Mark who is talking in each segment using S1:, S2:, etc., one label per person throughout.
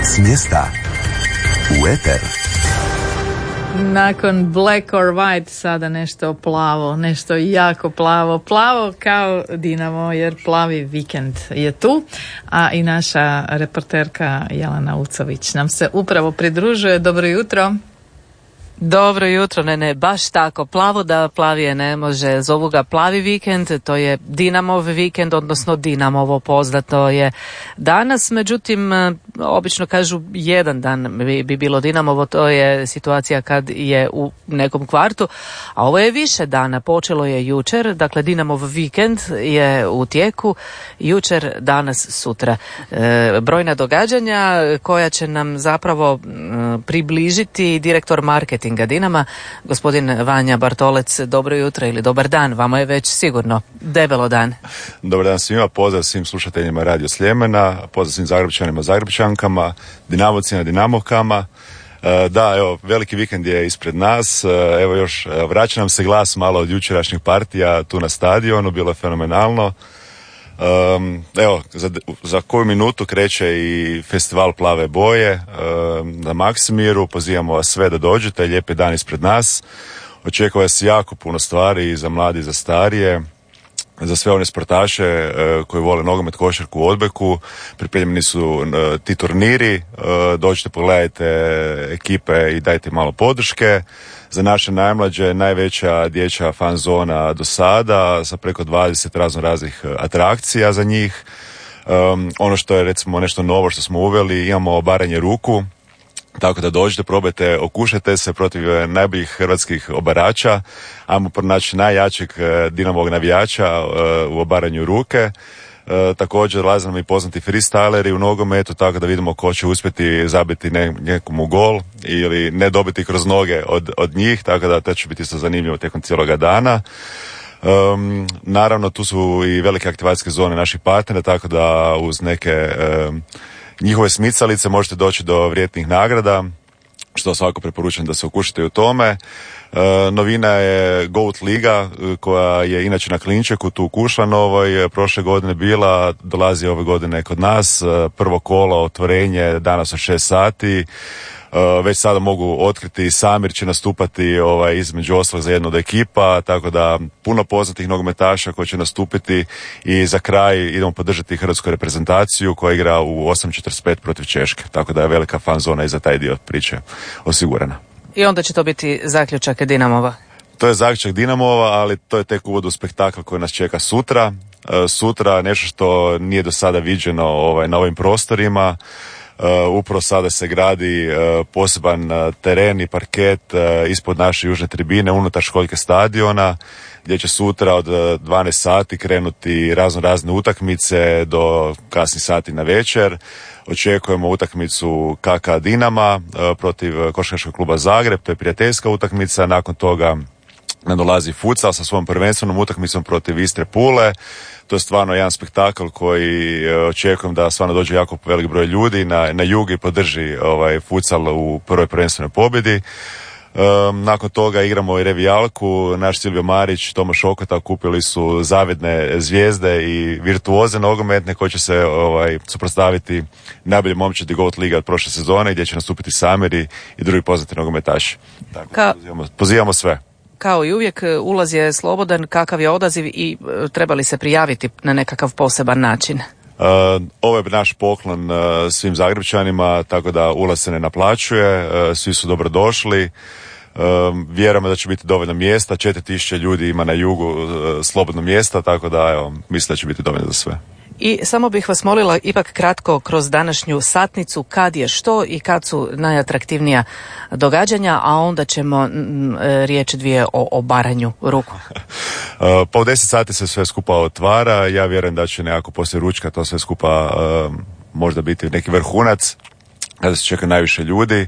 S1: S mjesta u eter.
S2: Nakon Black or White sada nešto plavo, nešto jako plavo. Plavo kao Dinamo, jer plavi vikend je tu. A i naša reporterka Jelena Ucović nam se upravo pridružuje. Dobro jutro.
S3: Dobro jutro, ne, baš tako. Plavo da plavije ne može. Zovu ga plavi vikend, to je Dinamov vikend, odnosno Dinamovo poznato je danas. Međutim, obično kažu jedan dan bi bilo Dinamovo, to je situacija kad je u nekom kvartu. A ovo je više dana, počelo je jučer, dakle Dinamov vikend je u tijeku. Jučer, danas, sutra. Brojna događanja koja će nam zapravo približiti direktor marketinga Dinama, gospodin Vanja Bartolec. Dobro jutro ili dobar dan, vama je već sigurno debelo dan.
S4: Dobar dan svima, pozdrav svim slušateljima Radio Sljemena, pozdrav svim Zagrebčanima, Zagrebčankama, Dinamovcima, Dinamovkama. Da, evo, veliki vikend je ispred nas, evo još vraća nam se glas malo od jučerašnjih partija tu na stadionu, bilo je fenomenalno. Evo, za koju minutu kreće i festival Plave boje na Maksimiru. Pozivamo vas sve da dođete, lijepi dan ispred nas. Očekuje se jako puno stvari i za mladi i za starije, za sve one sportaše koji vole nogomet, košarku, odbojku. Pripremljeni su ti turniri, dođite, pogledajte ekipe i dajte malo podrške. Za naše najmlađe najveća dječja fan zona do sada sa preko 20 raznih atrakcija za njih. Ono što je recimo nešto novo što smo uveli, imamo obaranje ruku, tako da dođete, probajte, okušajte se protiv najboljih hrvatskih obarača. Ajmo pronaći najjačeg Dinamovog navijača u obaranju ruke. Također dolaze nam i poznati freestyleri u nogometu, tako da vidimo ko će uspjeti zabiti nekomu gol ili ne dobiti kroz noge od njih, tako da to će biti isto zanimljivo tijekom cijeloga dana. Naravno, tu su i velike aktivacijske zone naših partnera, tako da uz neke njihove smicalice možete doći do vrijednih nagrada, što svako preporučujem da se okušate u tome. Novina je Goat Liga, koja je inače na Klinčeku, tu u Kušlanovoj, prošle godine bila, dolazi ove godine kod nas. Prvo kolo, otvorenje danas od 6 sati. Već sada mogu otkriti, Samir će nastupati između ostalog za jednu od ekipa, tako da puno poznatih nogometaša koji će nastupiti i za kraj idemo podržati hrvatsku reprezentaciju koja igra u 8:45 protiv Češke, tako da je velika fan zona i za taj dio priče osigurana.
S3: I onda će to biti zaključak Dinamova?
S4: To je zaključak Dinamova, ali to je tek uvod u spektakl koji nas čeka sutra. Sutra nešto što nije do sada viđeno na ovim prostorima. Upravo sada se gradi poseban teren i parket ispod naše južne tribine unutar školjke stadiona, gdje će sutra od 12 sati krenuti razne utakmice do kasnih sati na večer. Očekujemo utakmicu KK Dinama protiv Košarkaškog kluba Zagreb, to je prijateljska utakmica. Nakon toga nadolazi futsal sa svojom prvenstvenom utakmicom protiv Istre Pule. To je stvarno jedan spektakl koji očekujem da stvarno dođe jako velik broj ljudi na jug i podrži futsal u prvoj prvenstvenoj pobjedi. Nakon toga igramo i revijalku. Naš Silvio Marić, Tomaš Okota kupili su zavidne zvijezde i virtuoze nogometne koji će se suprotstaviti najbolje momčadi Goat Liga od prošle sezone, gdje će nastupiti Samiri i drugi poznati nogometaši. Tako, pozivamo sve.
S3: Kao i uvijek, ulaz je slobodan, kakav je odaziv i treba li se prijaviti na nekakav poseban način?
S4: Ovo je naš poklon svim Zagrebčanima, tako da ulaz se ne naplaćuje, svi su dobrodošli. Vjerujemo da će biti dovoljno mjesta, 4000 ljudi ima na jugu slobodno mjesta, tako da mislim da će biti dovoljno za sve.
S3: I samo bih vas molila ipak kratko kroz današnju satnicu kad je što i kad su najatraktivnija događanja, a onda ćemo riječ dvije o obaranju ruku.
S4: Pa u 10 sati se sve skupa otvara, ja vjerujem da će nekako poslije ručka to sve skupa možda biti neki vrhunac, kada se čeka najviše ljudi.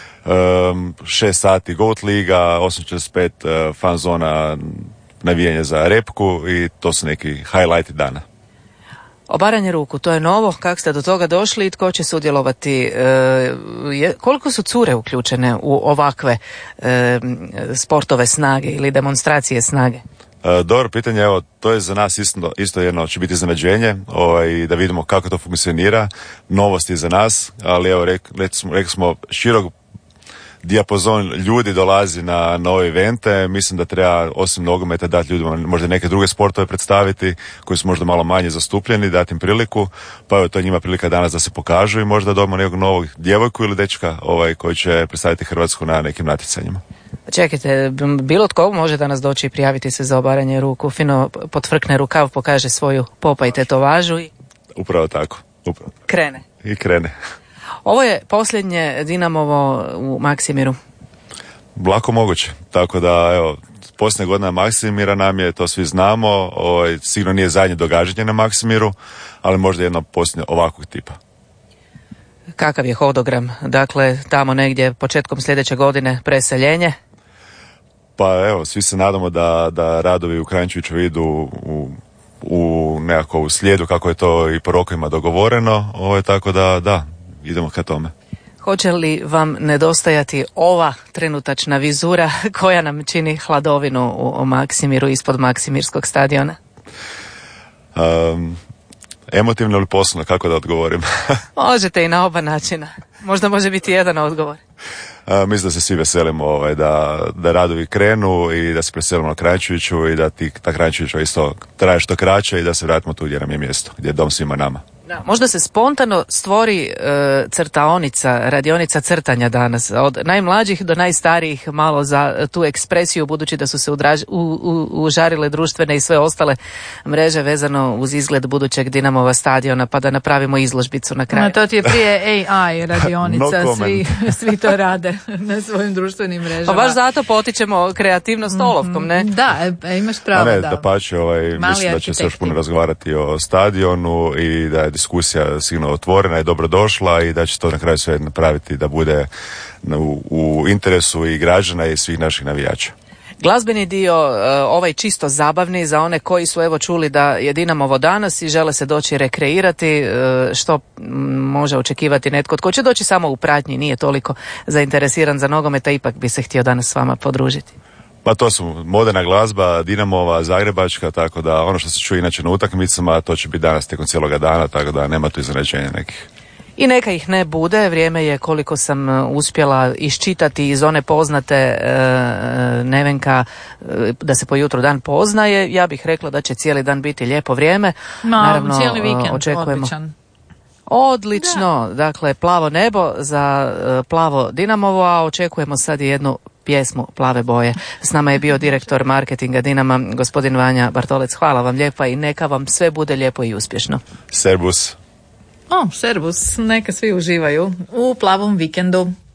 S4: 6 sati Goat Liga, 8:45 fan zona, navijanje za repku i to su neki highlighti dana.
S3: Obaranje ruku, to je novo, kako ste do toga došli i tko će sudjelovati? Koliko su cure uključene u ovakve sportove snage ili demonstracije snage?
S4: Dobro pitanje, evo, to je za nas isto jedno, će biti iznenađenje, da vidimo kako to funkcionira, novosti za nas, ali evo, rekli smo, širok dijapazon ljudi dolazi na ove evente. Mislim da treba osim nogometa dati ljudima možda neke druge sportove predstaviti koji su možda malo manje zastupljeni, dati im priliku, pa evo, to je njima prilika danas da se pokažu i možda dobimo nekog novog djevojku ili dečka koji će predstaviti Hrvatsku na nekim natjecanjima.
S3: Čekajte, bilo tko može danas doći i prijaviti se za obaranje ruku, fino potvrkne rukav, pokaže svoju popa i tetovažu i...
S4: Upravo tako.
S3: Krene.
S4: I krene.
S3: Ovo je posljednje Dinamovo u Maksimiru.
S4: Lako moguće, tako da evo, posljednja godina Maksimira nam je, to svi znamo, sigurno nije zadnje događanje na Maksimiru, ali možda jedno posljednje ovakvog tipa.
S3: Kakav je hodogram? Dakle, tamo negdje početkom sljedeće godine preseljenje?
S4: Pa evo, svi se nadamo da radovi u Kranjčeviću idu u nekako u slijedu kako je to i po rokovima dogovoreno, tako da, idemo ka tome.
S3: Hoće li vam nedostajati ova trenutačna vizura koja nam čini hladovinu u Maksimiru ispod Maksimirskog stadiona?
S4: Emotivno ili poslovno, kako da odgovorim?
S3: Možete i na oba načina. Možda može biti jedan odgovor.
S4: Mislim da se svi veselimo da radovi krenu i da se preselimo na Kranjčeviću i da ta Kranjčević isto traje što kraće i da se vratimo tu gdje nam je mjesto, gdje je dom svima nama.
S3: Da, možda se spontano stvori crtaonica, radionica crtanja danas, od najmlađih do najstarijih, malo za tu ekspresiju, budući da su se užarile društvene i sve ostale mreže vezano uz izgled budućeg Dinamova stadiona, pa da napravimo izložbicu na kraju.
S2: To ti je prije AI radionica, svi to rade na svojim društvenim mrežama.
S3: Pa baš zato potičemo kreativnost olovkom, ne?
S2: Da, imaš pravo,
S4: da. Da pače, mislim da će se još puno razgovarati o stadionu i da je diskusija sigurno otvorena i dobrodošla i da će to na kraju sve napraviti da bude u interesu i građana i svih naših navijača.
S3: Glazbeni dio, ovaj čisto zabavni, za one koji su evo čuli da je Dinamovo danas i žele se doći rekreirati, što može očekivati netko tko će doći samo u pratnji, nije toliko zainteresiran za nogomet, a ipak bi se htio danas s vama podružiti.
S4: Pa to su moderna glazba, Dinamova, zagrebačka, tako da ono što se čuje inače na utakmicama, to će biti danas tijekom cijeloga dana, tako da nema tu iznenađenja nekih.
S3: I neka ih ne bude, vrijeme je, koliko sam uspjela iščitati iz one poznate Nevenka, da se po jutru dan poznaje. Ja bih rekla da će cijeli dan biti lijepo vrijeme.
S2: Naravno, cijeli vikend, očekujemo.
S3: Odlično,
S2: Da.
S3: Dakle plavo nebo za plavo Dinamovo, a očekujemo sad i jednu pjesmu Plave boje. S nama je bio direktor marketinga Dinama, gospodin Vanja Bartolec. Hvala vam lijepa i neka vam sve bude lijepo i uspješno.
S4: Servus.
S2: Servus, neka svi uživaju u plavom vikendu.